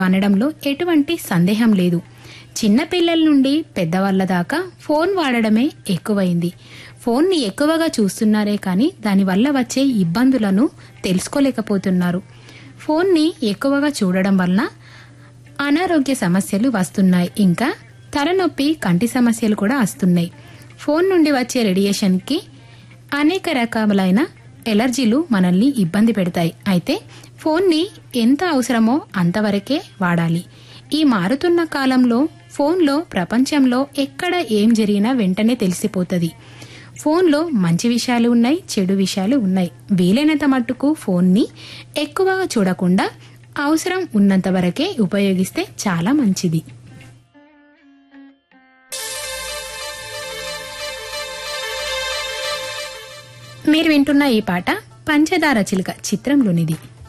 అనడంలో ఎటువంటి సందేహం లేదు. చిన్నపిల్లల నుండి పెద్దవాళ్ల దాకా ఫోన్ వాడడమే ఎక్కువైంది. ఫోన్ని ఎక్కువగా చూస్తున్నారే కానీ దానివల్ల వచ్చే ఇబ్బందులను తెలుసుకోలేకపోతున్నారు. ఫోన్ని ఎక్కువగా చూడడం వల్ల అనారోగ్య సమస్యలు వస్తున్నాయి. ఇంకా తలనొప్పి, కంటి సమస్యలు కూడా వస్తున్నాయి. ఫోన్ నుండి వచ్చే రేడియేషన్కి అనేక రకాలైన ఎలర్జీలు మనల్ని ఇబ్బంది పెడతాయి. అయితే ఫోన్ని ఎంత అవసరమో అంతవరకే వాడాలి. ఈ మారుతున్న కాలంలో ఫోన్లో ప్రపంచంలో ఎక్కడ ఏం జరిగినా వెంటనే తెలిసిపోతుంది. ఫోన్లో మంచి విషయాలు ఉన్నాయి, చెడు విషయాలు ఉన్నాయి. వీలైనంత మట్టుకు ఫోన్ని ఎక్కువగా చూడకుండా అవసరం ఉన్నంత వరకే ఉపయోగిస్తే చాలా మంచిది. మీరు వింటున్న ఈ పాట పంచదార చిలుక చిత్రంలోనిది.